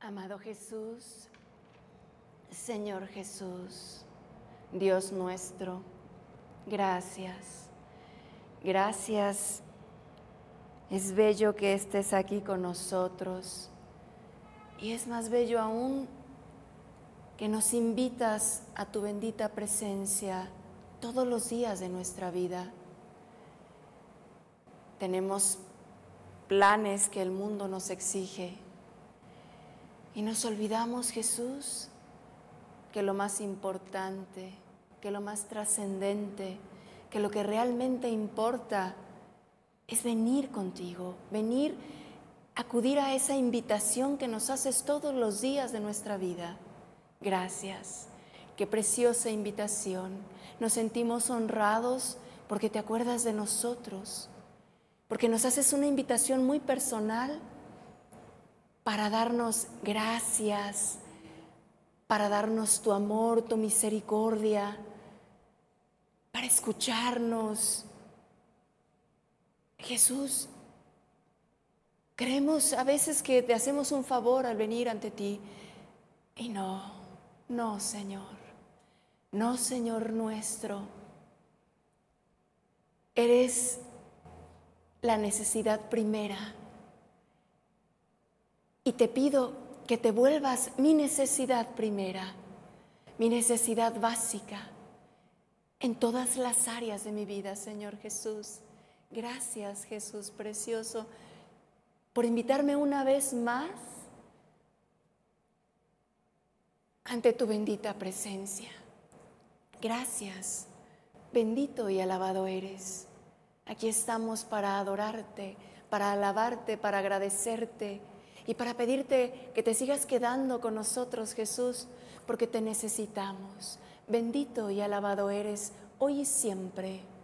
Amado Jesús, Señor Jesús, Dios nuestro, gracias. Gracias. Es bello que estés aquí con nosotros y es más bello aún que nos invitas a tu bendita presencia todos los días de nuestra vida. Tenemos planes que el mundo nos exige y nos olvidamos, Jesús, que lo más importante, que lo más trascendente, que lo que realmente importa es venir contigo, venir, acudir a esa invitación que nos haces todos los días de nuestra vida. Gracias, qué preciosa invitación. Nos sentimos honrados porque te acuerdas de nosotros, porque nos haces una invitación muy personal para darnos gracias, para darnos tu amor, tu misericordia, para escucharnos. Jesús, creemos a veces que te hacemos un favor al venir ante ti y no, Señor nuestro. Eres la necesidad primera y te pido que te vuelvas mi necesidad primera, mi necesidad básica en todas las áreas de mi vida, Señor Jesús. Gracias, Jesús precioso, por invitarme una vez más ante tu bendita presencia. Gracias, bendito y alabado eres. Aquí estamos para adorarte, para alabarte, para agradecerte y para pedirte que te sigas quedando con nosotros, Jesús, porque te necesitamos. Bendito y alabado eres hoy y siempre.